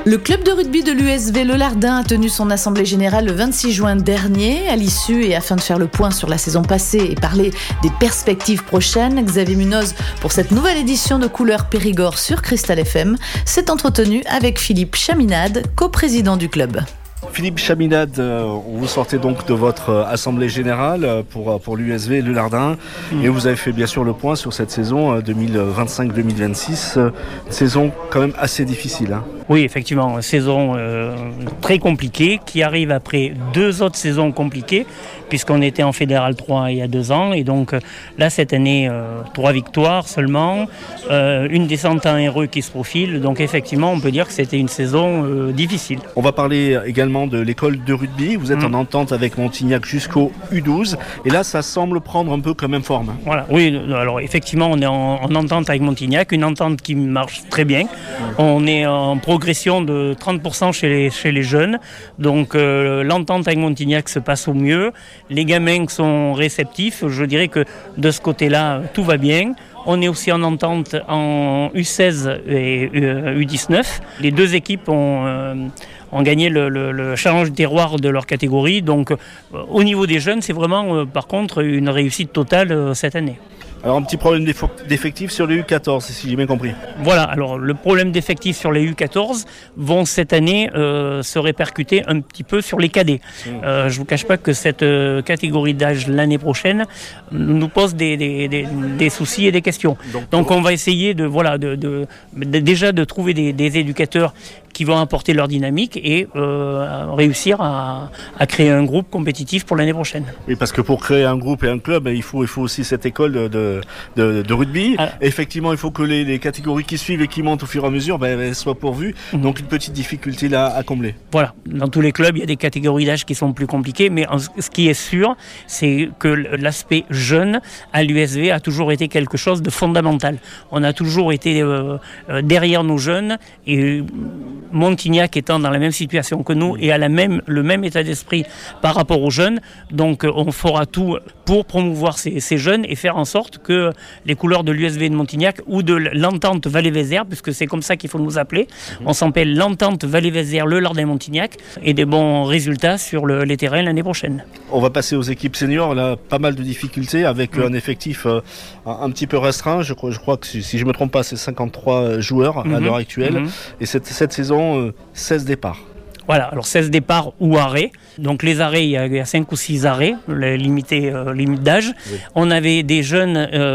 Le club de rugby de l'USV Le Lardin a tenu son assemblée générale le 26 juin dernier. À l'issue et afin de faire le point sur la saison passée et parler des perspectives prochaines, Xavier Munoz, pour cette nouvelle édition de Couleurs Périgord sur Cristal FM, s'est entretenu avec Philippe Chaminade, coprésident du club. Philippe Chaminade, vous sortez donc de votre assemblée générale pour l'USV Le Lardin et vous avez fait bien sûr le point sur cette saison 2025-2026, saison quand même assez difficile. Oui, effectivement, saison très compliquée qui arrive après 2 autres saisons compliquées puisqu'on était en Fédéral 3 il y a 2 ans et donc là cette année 3 victoires seulement, une descente en RE qui se profile, donc effectivement on peut dire que c'était une saison difficile. On va parler également de l'école de rugby, vous êtes en entente avec Montignac jusqu'au U12 et là ça semble prendre un peu quand même forme. Voilà, oui, alors effectivement on est en entente avec Montignac, une entente qui marche très bien, on est en progression de 30% chez les jeunes, donc l'entente avec Montignac se passe au mieux, les gamins sont réceptifs, je dirais que de ce côté-là tout va bien. On est aussi en entente en U16 et U19. Les 2 équipes ont gagné le challenge terroir de leur catégorie. Donc au niveau des jeunes, c'est vraiment par contre une réussite totale cette année. Alors un petit problème d'effectifs sur les U14, si j'ai bien compris. Voilà, alors le problème d'effectifs sur les U14 vont cette année se répercuter un petit peu sur les cadets. Je ne vous cache pas que cette catégorie d'âge l'année prochaine nous pose des soucis et des questions. Donc on va essayer déjà de trouver des éducateurs qui vont apporter leur dynamique et réussir à créer un groupe compétitif pour l'année prochaine. Oui, parce que pour créer un groupe et un club, il faut aussi cette école de rugby. Effectivement, il faut que les catégories qui suivent et qui montent au fur et à mesure soient pourvues. Donc une petite difficulté là à combler. Voilà, dans tous les clubs, il y a des catégories d'âge qui sont plus compliquées, mais ce qui est sûr, c'est que l'aspect jeune à l'USV a toujours été quelque chose de fondamental. On a toujours été derrière nos jeunes et Montignac étant dans la même situation que nous et a le même état d'esprit par rapport aux jeunes, donc on fera tout pour promouvoir ces jeunes et faire en sorte que les couleurs de l'USV de Montignac ou de l'entente Vallée-Vézère, puisque c'est comme ça qu'il faut nous appeler, on s'appelle l'entente Vallée-Vézère Le Lardin-Montignac et des bons résultats sur les terrains l'année prochaine. On va passer aux équipes seniors, là pas mal de difficultés avec un effectif un petit peu restreint, je crois que si je ne me trompe pas c'est 53 joueurs à l'heure actuelle et cette saison 16 départs. Voilà, alors 16 départs ou arrêts. Donc les arrêts, il y a 5 ou 6 arrêts, limite d'âge. Oui. On avait des jeunes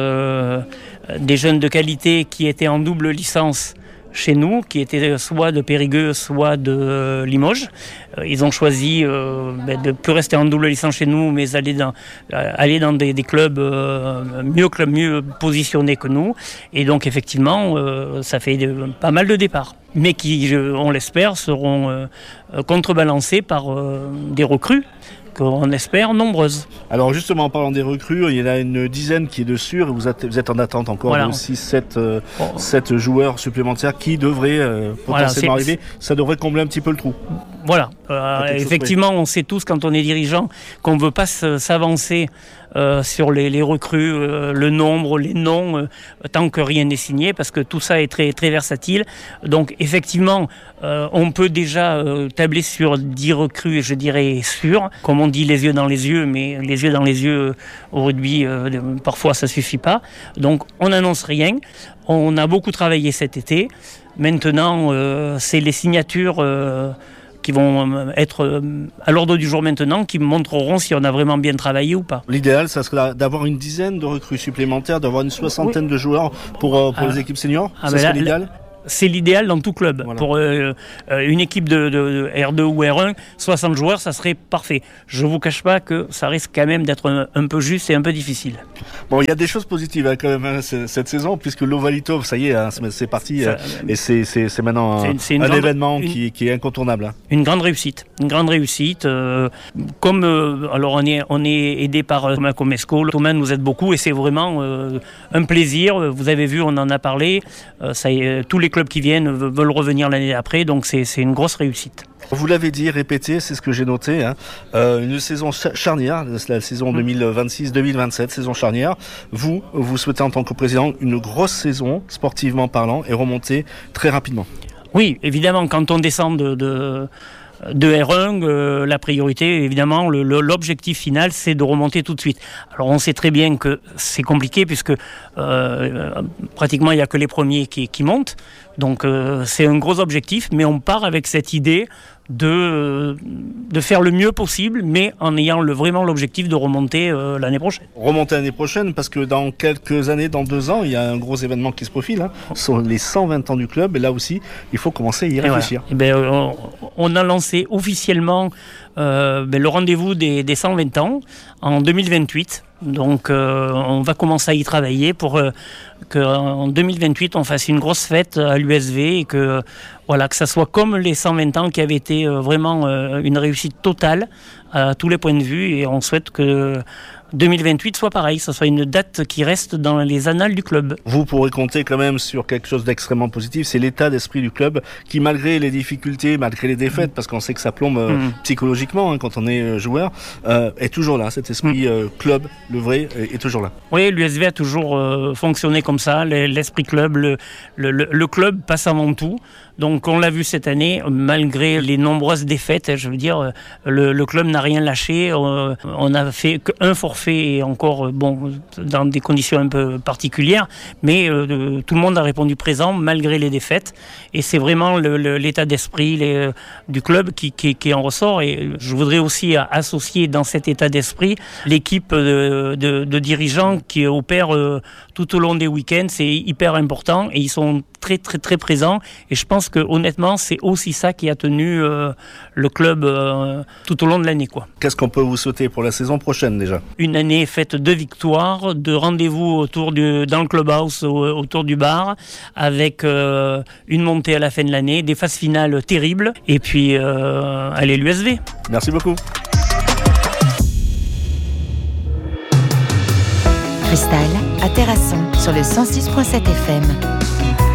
de qualité qui étaient en double licence chez nous, qui étaient soit de Périgueux, soit de Limoges. Ils ont choisi de ne plus rester en double licence chez nous, mais aller dans des clubs mieux positionnés que nous. Et donc effectivement, ça fait pas mal de départs, mais qui, on l'espère, seront contrebalancés par des recrues qu'on espère nombreuses. Alors justement, en parlant des recrues, il y en a une dizaine qui est de sûr, et vous êtes en attente encore de 7 joueurs supplémentaires qui devraient potentiellement arriver. Ça devrait combler un petit peu le trou. Voilà, effectivement, on sait tous quand on est dirigeant qu'on ne veut pas s'avancer sur les recrues, le nombre, les noms, tant que rien n'est signé, parce que tout ça est très, très versatile. Donc effectivement, on peut déjà tabler sur 10 recrues, je dirais sûres. Comme on dit, les yeux dans les yeux, mais les yeux dans les yeux au rugby, parfois ça ne suffit pas. Donc on n'annonce rien. On a beaucoup travaillé cet été. Maintenant, c'est les signatures qui vont être à l'ordre du jour maintenant, qui montreront si on a vraiment bien travaillé ou pas. L'idéal, ça serait d'avoir une dizaine de recrues supplémentaires, d'avoir une soixantaine de joueurs pour les équipes seniors. Ça serait l'idéal. C'est l'idéal dans tout club. Voilà. Pour une équipe de R2 ou R1, 60 joueurs, ça serait parfait. Je ne vous cache pas que ça risque quand même d'être un peu juste et un peu difficile. Bon, il y a des choses positives quand même cette saison, puisque l'Ovalito, ça y est, c'est parti. Et c'est maintenant un événement qui est incontournable. Une grande réussite. Alors on est aidé par Thomas Comesco. Thomas nous aide beaucoup et c'est vraiment un plaisir. Vous avez vu, on en a parlé. Tous les clubs qui viennent veulent revenir l'année après, donc c'est une grosse réussite. Vous l'avez dit, répété, c'est ce que j'ai noté, une saison charnière, la saison 2026-2027, saison charnière. Vous souhaitez en tant que président une grosse saison, sportivement parlant, et remonter très rapidement. Oui, évidemment, quand on descend de R1, la priorité, évidemment, l'objectif final, c'est de remonter tout de suite. Alors, on sait très bien que c'est compliqué puisque pratiquement, il n'y a que les premiers qui montent. Donc, c'est un gros objectif, mais on part avec cette idée de faire le mieux possible, mais en ayant vraiment l'objectif de remonter l'année prochaine. Remonter l'année prochaine, parce que dans quelques années, dans 2 ans, il y a un gros événement qui se profile, sur les 120 ans du club, et là aussi, il faut commencer à y réfléchir. Voilà. On a lancé officiellement le rendez-vous des 120 ans en 2028. Donc on va commencer à y travailler pour qu'en 2028 on fasse une grosse fête à l'USV et que ça soit comme les 120 ans qui avaient été vraiment une réussite totale à tous les points de vue, et on souhaite que 2028 soit pareil, ça soit une date qui reste dans les annales du club. Vous pourrez compter quand même sur quelque chose d'extrêmement positif, c'est l'état d'esprit du club qui, malgré les difficultés, malgré les défaites, parce qu'on sait que ça plombe psychologiquement quand on est joueur, est toujours là. Cet esprit club, le vrai, est toujours là. Oui, l'USV a toujours fonctionné comme ça, l'esprit club, le club passe avant tout. Donc on l'a vu cette année, malgré les nombreuses défaites, je veux dire, le club n'a rien lâché. On a fait qu'un forfait, et encore dans des conditions un peu particulières, mais tout le monde a répondu présent malgré les défaites. Et c'est vraiment l'état d'esprit du club qui en ressort. Et je voudrais aussi associer dans cet état d'esprit l'équipe de dirigeants qui opèrent tout au long des week-ends. C'est hyper important et ils sont très très très présents, et je pense que honnêtement c'est aussi ça qui a tenu le club tout au long de l'année, quoi. Qu'est-ce qu'on peut vous souhaiter pour la saison prochaine déjà ? Une année faite de victoires, de rendez-vous dans le clubhouse, autour du bar, avec une montée à la fin de l'année, des phases finales terribles, et puis allez l'USV. Merci beaucoup. Cristal à Terrasson sur le 106.7 FM.